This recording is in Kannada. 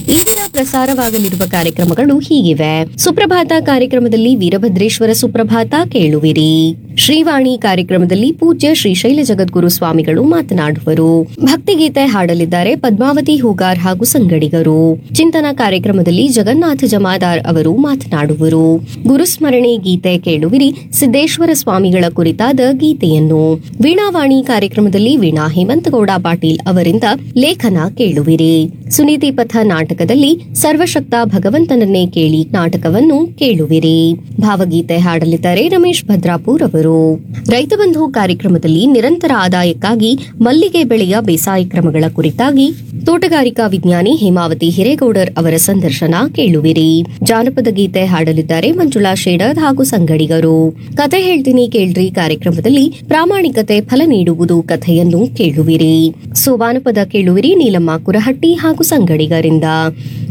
ಈ ದಿನ ಪ್ರಸಾರವಾಗಲಿರುವ ಕಾರ್ಯಕ್ರಮಗಳು ಹೀಗಿವೆ. ಸುಪ್ರಭಾತ ಕಾರ್ಯಕ್ರಮದಲ್ಲಿ ವೀರಭದ್ರೇಶ್ವರ ಸುಪ್ರಭಾತ ಕೇಳುವಿರಿ. ಶ್ರೀವಾಣಿ ಕಾರ್ಯಕ್ರಮದಲ್ಲಿ ಪೂಜ್ಯ ಶ್ರೀ ಶೈಲ ಜಗದ್ಗುರು ಸ್ವಾಮಿಗಳು ಮಾತನಾಡುವರು. ಭಕ್ತಿಗೀತೆ ಹಾಡಲಿದ್ದಾರೆ ಪದ್ಮಾವತಿ ಹೂಗಾರ್ ಹಾಗೂ ಸಂಗಡಿಗರು. ಚಿಂತನ ಕಾರ್ಯಕ್ರಮದಲ್ಲಿ ಜಗನ್ನಾಥ ಜಮಾದಾರ್ ಅವರು ಮಾತನಾಡುವರು. ಗುರುಸ್ಮರಣೆ ಗೀತೆ ಕೇಳುವಿರಿ. ಸಿದ್ದೇಶ್ವರ ಸ್ವಾಮಿಗಳ ಕುರಿತಾದ ಗೀತೆಯನ್ನು. ವೀಣಾವಾಣಿ ಕಾರ್ಯಕ್ರಮದಲ್ಲಿ ವೀಣಾ ಹೇಮಂತಗೌಡ ಪಾಟೀಲ್ ಅವರಿಂದ ಲೇಖನ ಕೇಳುವಿರಿ. ಸುನೀತಿ ಪಥ ನಾಟಕದಲ್ಲಿ ಸರ್ವಶಕ್ತ ಭಗವಂತನನ್ನೇ ಕೇಳಿ ನಾಟಕವನ್ನು ಕೇಳುವಿರಿ. ಭಾವಗೀತೆ ಹಾಡಲಿದ್ದಾರೆ ರಮೇಶ್ ಭದ್ರಾಪುರ್ ಅವರು. ರೈತ ಬಂಧು ಕಾರ್ಯಕ್ರಮದಲ್ಲಿ ನಿರಂತರ ಆದಾಯಕ್ಕಾಗಿ ಮಲ್ಲಿಗೆ ಬೆಳೆಯ ಬೇಸಾಯ ಕ್ರಮಗಳ ಕುರಿತಾಗಿ ತೋಟಗಾರಿಕಾ ವಿಜ್ಞಾನಿ ಹೇಮಾವತಿ ಹಿರೇಗೌಡರ್ ಅವರ ಸಂದರ್ಶನ ಕೇಳುವಿರಿ. ಜಾನಪದ ಗೀತೆ ಹಾಡಲಿದ್ದಾರೆ ಮಂಜುಳಾ ಶೇಡರ್ ಹಾಗೂ ಸಂಗಡಿಗರು. ಕತೆ ಹೇಳ್ತೀನಿ ಕೇಳ್ರಿ ಕಾರ್ಯಕ್ರಮದಲ್ಲಿ ಪ್ರಾಮಾಣಿಕತೆ ಫಲ ನೀಡುವುದು ಕಥೆಯನ್ನು ಕೇಳುವಿರಿ. ಸೋವಾನಪದ ಕೇಳುವಿರಿ ನೀಲಮ್ಮ ಕುರಹಟ್ಟಿ ಹಾಗೂ ಸಂಗಡಿಗರಿಂದ.